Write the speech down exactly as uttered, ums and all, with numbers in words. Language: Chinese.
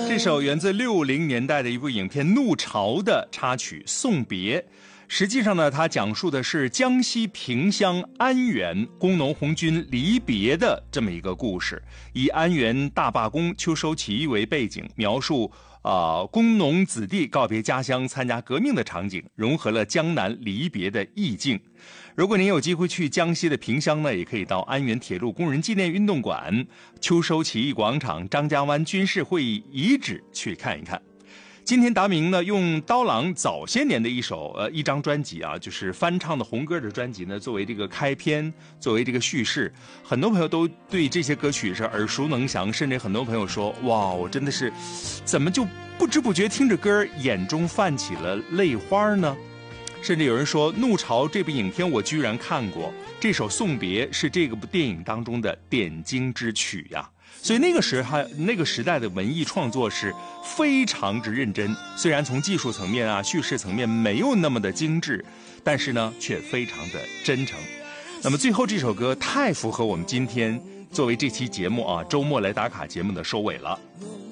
这首源自六零年代的一部影片《怒潮》的插曲《送别》，实际上呢，它讲述的是江西萍乡安源工农红军离别的这么一个故事，以安源大罢工、秋收起义为背景，描述啊、呃、工农子弟告别家乡、参加革命的场景，融合了江南离别的意境。如果您有机会去江西的萍乡呢，也可以到安源铁路工人纪念运动馆、秋收起义广场、张家湾军事会议遗址去看一看。今天达明呢，用刀郎早些年的一首呃一张专辑啊，就是翻唱的红歌的专辑呢，作为这个开篇，作为这个叙事，很多朋友都对这些歌曲是耳熟能详，甚至很多朋友说，哇，我真的是怎么就不知不觉听着歌眼中泛起了泪花呢？甚至有人说，《怒潮》这部影片我居然看过，这首《送别》是这个部电影当中的点睛之曲呀。所以那个时还那个时代的文艺创作是非常之认真，虽然从技术层面啊、叙事层面没有那么的精致，但是呢，却非常的真诚。那么最后这首歌太符合我们今天作为这期节目啊周末来打卡节目的收尾了。